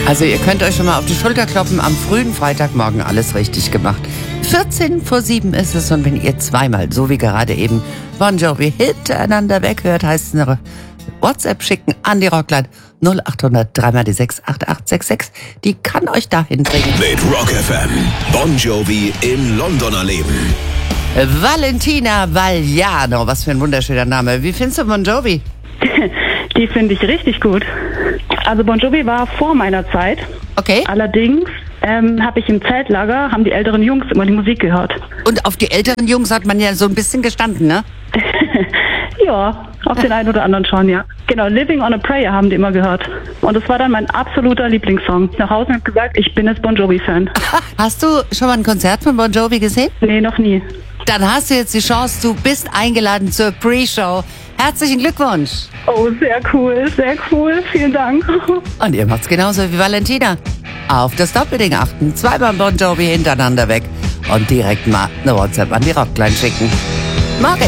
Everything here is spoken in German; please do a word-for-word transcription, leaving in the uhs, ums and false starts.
Also ihr könnt euch schon mal auf die Schulter kloppen, am frühen Freitagmorgen alles richtig gemacht. vierzehn vor sieben ist es und wenn ihr zweimal, so wie gerade eben, Bon Jovi hintereinander weghört, heißt es eine WhatsApp schicken an die Rockline null acht hundert drei mal die sechs acht acht sechs sechs. Die kann euch dahin bringen. Mit Rock F M. Bon Jovi im Londoner Leben. Valentina Vagliano, was für ein wunderschöner Name. Wie findest du Bon Jovi? Die finde ich richtig gut. Also Bon Jovi war vor meiner Zeit. Okay. Allerdings ähm, habe ich im Zeltlager, haben die älteren Jungs immer die Musik gehört. Und auf die älteren Jungs hat man ja so ein bisschen gestanden, ne? Ja, auf den einen oder anderen schon, ja. Genau, Living on a Prayer haben die immer gehört. Und das war dann mein absoluter Lieblingssong. Nach Hause habe ich gesagt, ich bin jetzt Bon Jovi-Fan. Hast du schon mal ein Konzert von Bon Jovi gesehen? Nee, noch nie. Dann hast du jetzt die Chance, du bist eingeladen zur Pre-Show. Herzlichen Glückwunsch. Oh, sehr cool, sehr cool. Vielen Dank. Und ihr macht's genauso wie Valentina. Auf das Doppelding achten, zweimal Bon Jovi hintereinander weg und direkt mal eine WhatsApp an die Rockline schicken. Morgen.